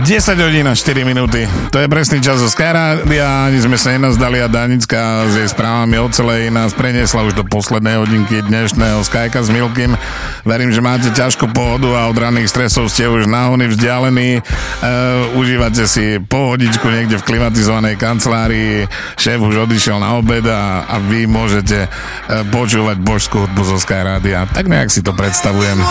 10 hodín a 4 minúty. To je presný čas zo Skyrádia, ani sme sa nenazdali a Danická s jej správami o celej nás preniesla už do poslednej hodinky dnešného Skyka s Milkym. Verím, že máte ťažkú pohodu a od ranných stresov ste už nahony vzdialení. Užívate si pohodičku niekde v klimatizovanej kancelárii, šéf už odišiel na obed a vy môžete počúvať božskú hudbu zo Skyrádia. Tak nejak si to predstavujem.